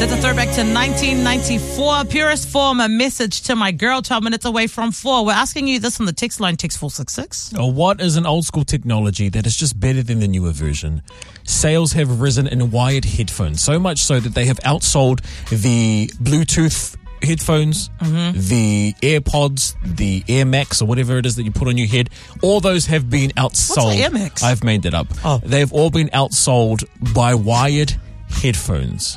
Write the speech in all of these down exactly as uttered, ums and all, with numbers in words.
That's a throwback to nineteen ninety-four. Purest form, a message to my girl, twelve minutes away from four. We're asking you this on the text line, text four six six. Oh, what is an old school technology that is just better than the newer version? Sales have risen in wired headphones, so much so that they have outsold the Bluetooth headphones, mm-hmm. the AirPods, the Air Max, or whatever it is that you put on your head. All those have been outsold. What's an Air Max? I've made that up. Oh. They've all been outsold by wired headphones.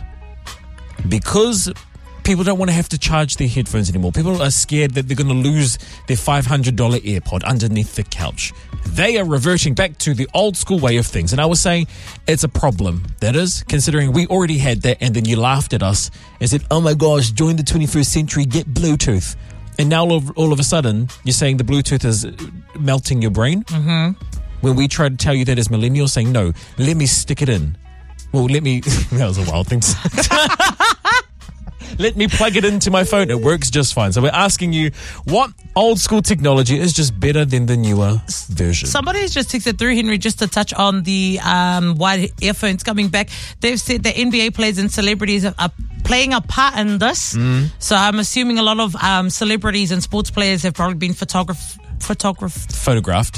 Because people don't want to have to charge their headphones anymore. People are scared that they're going to lose their five hundred dollars AirPod underneath the couch. They are reverting back to the old school way of things. And I was saying it's a problem. That is, considering we already had that and then you laughed at us and said, oh my gosh, join the twenty-first century, get Bluetooth. And now all of, all of a sudden, you're saying the Bluetooth is melting your brain? Mm-hmm. When we try to tell you that as millennials, saying, no, let me stick it in. Well, let me... that was a wild thing to say. Let me plug it into my phone. It works just fine. So we're asking you, what old school technology is just better than the newer version? Somebody has just texted through, Henry, just to touch on the um, wired earphones coming back. They've said that N B A players and celebrities are, are playing a part in this. Mm. So I'm assuming a lot of um, celebrities and sports players have probably been photograph- photographed. Photographed.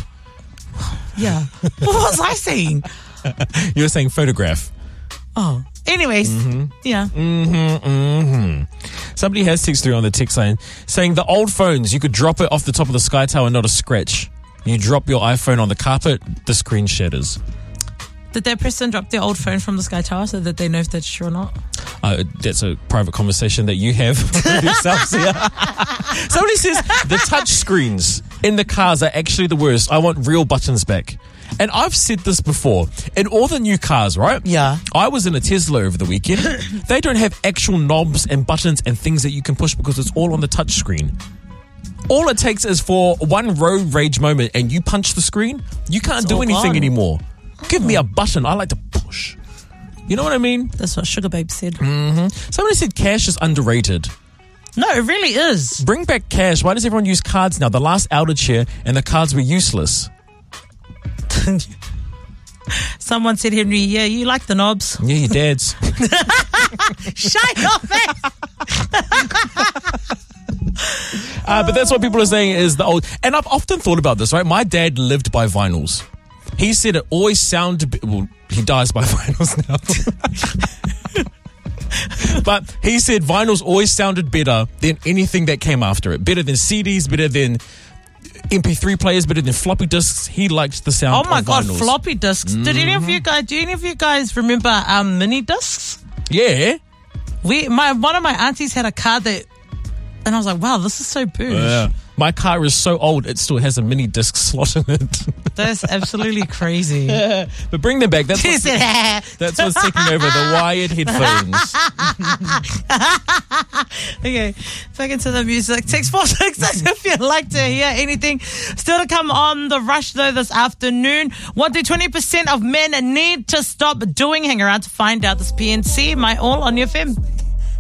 Yeah. What was I saying? You were saying photograph. Oh. Anyways, mm-hmm. yeah. Mm-hmm, mm-hmm. Somebody has text through on the text line saying the old phones, you could drop it off the top of the Sky Tower, not a scratch. You drop your iPhone on the carpet, the screen shatters. Did that person drop their old phone from the Sky Tower so that they know if that's true or not? Uh, that's a private conversation that you have with yourselves here. Somebody says the touch screens in the cars are actually the worst. I want real buttons back. And I've said this before. In all the new cars, right? Yeah. I was in a Tesla over the weekend. They don't have actual knobs and buttons and things that you can push because it's all on the touch screen. All it takes is for one road rage moment and you punch the screen, you can't It's do all anything gone. anymore. Give me a button. I like to push. You know what I mean? That's what Sugar Babe said. Mm-hmm. Somebody said cash is underrated. No, it really is. Bring back cash. Why does everyone use cards now? The last outage here and the cards were useless. Someone said, Henry, yeah, you like the knobs. Yeah, your dad's. Shut your face. uh, but that's what people are saying is the old. And I've often thought about this, right? My dad lived by vinyls. He said it always sounded. Well, he dies by vinyls now. But he said vinyls always sounded better than anything that came after it. Better than C Ds, better than M P three players, better than floppy disks. He liked the sound Oh my of God, vinyls. floppy disks. Mm-hmm. Did any of you guys, do any of you guys remember um, mini discs? Yeah. We, my One of my aunties had a car that, and I was like, wow, this is so bouge. Yeah. My car is so old, it still has a mini disc slot in it. That's absolutely crazy. Yeah. But bring them back. That's what's, that's what's taking over, the wired headphones. Okay, back into the music. Text four six six if you'd like to hear anything. Still to come on The Rush, though, this afternoon. What do twenty percent of men need to stop doing? Hang around to find out. This P N C, My All on your F M.